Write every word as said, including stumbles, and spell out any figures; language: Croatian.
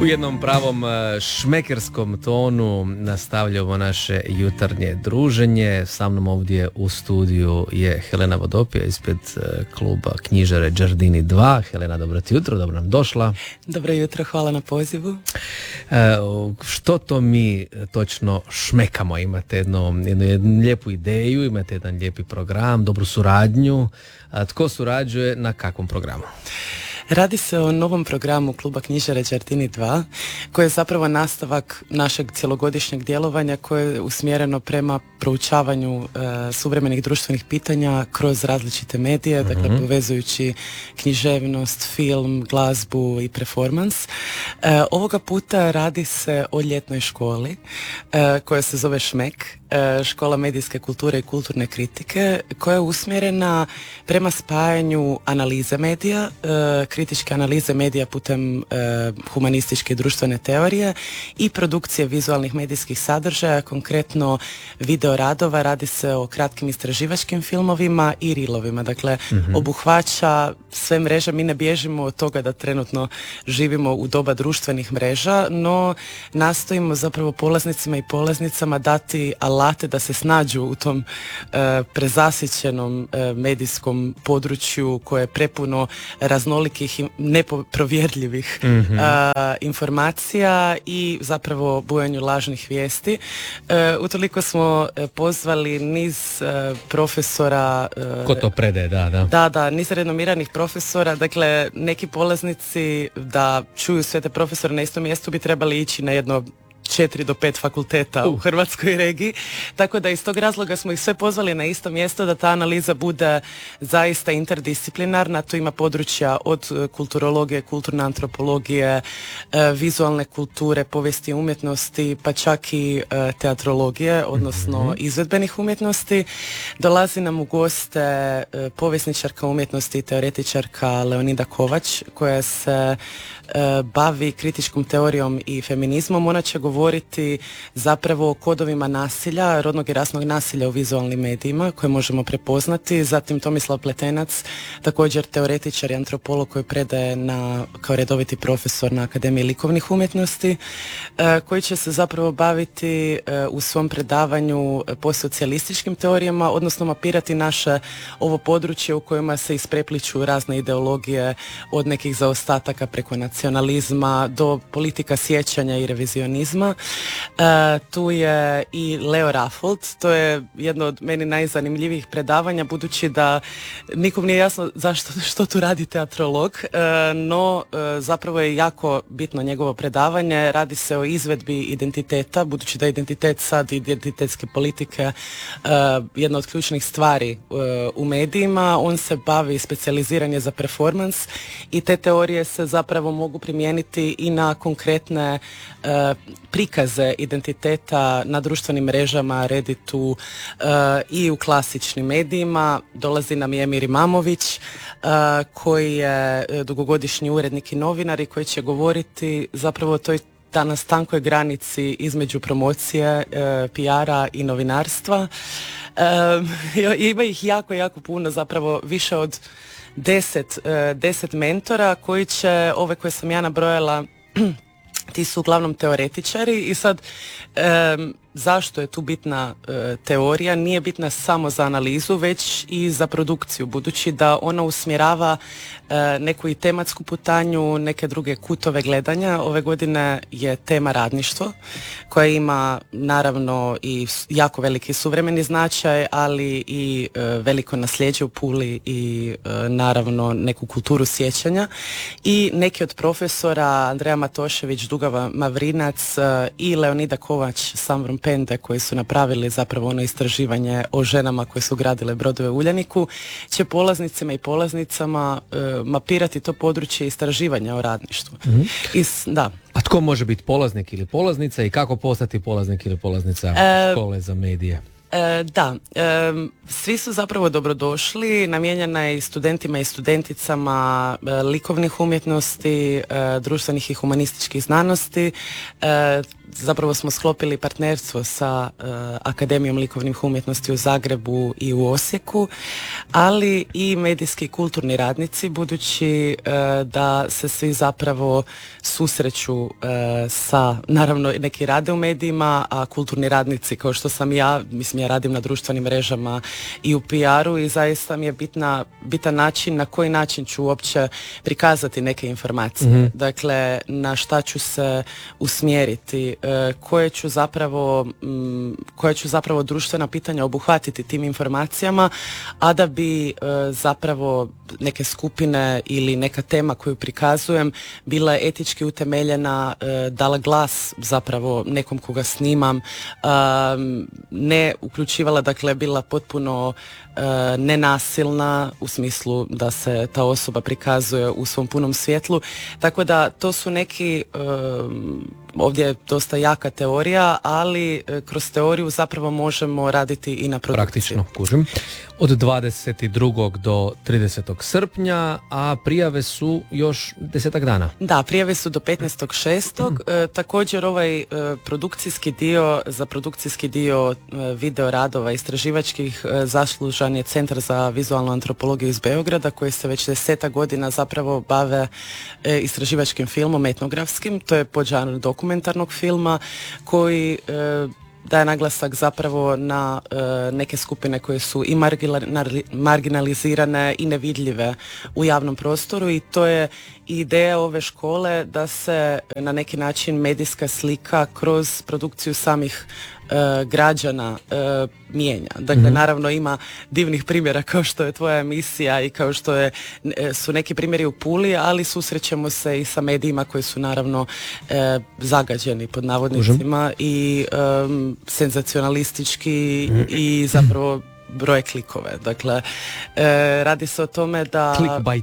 U jednom pravom šmekerskom tonu nastavljamo naše jutarnje druženje. Sa mnom ovdje u studiju je Helena Vodopija ispred kluba knjižare Giardini dva. Helena, dobro ti jutro, dobro nam došla. Dobro jutro, hvala na pozivu. E, što to mi točno šmekamo? Imate jednu, jednu, jednu lijepu ideju, imate jedan lijepi program, dobru suradnju. A tko surađuje na kakvom programu? Radi se o novom programu kluba knjižare Giardini dva, koji je zapravo nastavak našeg cjelogodišnjeg djelovanja koje je usmjereno prema proučavanju e, suvremenih društvenih pitanja kroz različite medije, mm-hmm. dakle povezujući književnost, film, glazbu i performans. E, ovoga puta radi se o ljetnoj školi e, koja se zove Šmek, e, škola medijske kulture i kulturne kritike, koja je usmjerena prema spajanju analize medija, e, kritičke analize medija putem e, humanističke i društvene teorije i produkcije vizualnih medijskih sadržaja, konkretno video radova. Radi se o kratkim istraživačkim filmovima i reelovima, dakle mm-hmm. obuhvaća sve mreže. Mi ne bježimo od toga da trenutno živimo u doba društvenih mreža, no nastojimo zapravo polaznicima i polaznicama dati alate da se snađu u tom e, prezasićenom e, medijskom području koje je prepuno raznolikih i neprovjerljivih mm-hmm. a, informacija i zapravo bujanju lažnih vijesti. E, utoliko smo pozvali niz e, profesora e, ko to predaje, da, da. Da, da, niz renomiranih profesora, dakle neki polaznici da čuju sve te profesore na istom mjestu bi trebali ići na jedno četiri do pet fakulteta uh. u Hrvatskoj regiji, tako da iz tog razloga smo ih sve pozvali na isto mjesto da ta analiza bude zaista interdisciplinarna. Tu ima područja od kulturologije, kulturne antropologije, vizualne kulture, povijesti umjetnosti, pa čak i teatrologije, odnosno mm-hmm. izvedbenih umjetnosti. Dolazi nam u goste povjesničarka umjetnosti i teoretičarka Leonida Kovač, koja se bavi kritičkom teorijom i feminizmom. Ona će govoriti zapravo o kodovima nasilja, rodnog i rasnog nasilja u vizualnim medijima koje možemo prepoznati. Zatim Tomislav Pletenac, također teoretičar i antropolog koji predaje na, kao redoviti profesor na Akademiji likovnih umjetnosti, koji će se zapravo baviti u svom predavanju postsocijalističkim teorijama, odnosno mapirati naše ovo područje u kojima se isprepliču razne ideologije od nekih zaostataka preko nacionalizma do politika sjećanja i revizionizma. E, tu je i Leo Raffold, to je jedno od meni najzanimljivijih predavanja, budući da nikom nije jasno zašto, što tu radi teatrolog, e, no e, zapravo je jako bitno njegovo predavanje. Radi se o izvedbi identiteta, budući da je identitet sad i identitetske politike e, jedna od ključnih stvari e, u medijima. On se bavi specijaliziranje za performans i te teorije se zapravo mogu primijeniti i na konkretne e, prikaze identiteta na društvenim mrežama, Redditu uh, i u klasičnim medijima. Dolazi nam i Emir Imamović uh, koji je dugogodišnji urednik i novinar i koji će govoriti zapravo o toj danas tankoj granici između promocije, uh, P R-a i novinarstva. Uh, ima ih jako, jako puno, zapravo više od deset, uh, deset mentora koji će, ove koje sam ja nabrojala, ti su uglavnom teoretičari i sad um, zašto je tu bitna e, teorija? Nije bitna samo za analizu, već i za produkciju, budući da ona usmjerava e, neku i tematsku putanju, neke druge kutove gledanja. Ove godine je tema radništvo, koja ima naravno i jako veliki suvremeni značaj, ali i e, veliko nasljeđe u Puli i e, naravno neku kulturu sjećanja. I neki od profesora, Andreja Matošević, Dugava Mavrinac e, i Leonida Kovač, Samvrom Pende, koji su napravili zapravo ono istraživanje o ženama koje su gradile brodove u Uljaniku, će polaznicima i polaznicama e, mapirati to područje istraživanja o radništvu. Mm-hmm. I, da. A tko može biti polaznik ili polaznica i kako postati polaznik ili polaznica e, škole za medije? E, da, e, svi su zapravo dobrodošli, namijenjena je i studentima i studenticama e, likovnih umjetnosti, e, društvenih i humanističkih znanosti. E, zapravo smo sklopili partnerstvo sa e, Akademijom likovnih umjetnosti u Zagrebu i u Osijeku, ali i medijski i kulturni radnici, budući e, da se svi zapravo susreću e, sa, naravno neki rade u medijima, a kulturni radnici kao što sam ja, mislim ja radim na društvenim mrežama i u P R-u i zaista mi je bitna, bitan način na koji način ću uopće prikazati neke informacije. Mm-hmm. Dakle, na šta ću se usmjeriti, e, koje ću zapravo m, koje ću zapravo društvena pitanja obuhvatiti tim informacijama, a da bi e, zapravo neke skupine ili neka tema koju prikazujem bila etički utemeljena, e, dala glas zapravo nekom koga snimam, e, ne uključivala, dakle bila potpuno e, nenasilna u smislu da se ta osoba prikazuje u svom punom svjetlu, tako da to su neki e, ovdje je dosta jaka teorija, ali e, kroz teoriju zapravo možemo raditi i na produkciji. Praktično, kužim. Od dvadeset drugog do tridesetog srpnja, a prijave su još desetak dana. Da, prijave su do petnaestog šestog E, također ovaj e, produkcijski dio, za produkcijski dio e, video radova istraživačkih e, zaslužan je Centar za vizualnu antropologiju iz Beograda, koji se već desetak godina zapravo bave e, istraživačkim filmom, etnografskim. To je podžanr dokumentarnog filma koji e, daje naglasak zapravo na e, neke skupine koje su i marginali, marginalizirane i nevidljive u javnom prostoru, i to je ideja ove škole da se na neki način medijska slika kroz produkciju samih e, građana e, mijenja. Dakle, mm-hmm. naravno ima divnih primjera kao što je tvoja emisija i kao što je, su neki primjeri u Puli, ali susrećemo se i sa medijima koji su naravno e, zagađeni pod navodnicima Užem. i e, senzacionalistički mm-hmm. i zapravo broje klikove. Dakle, e, radi se o tome da... Clickbait.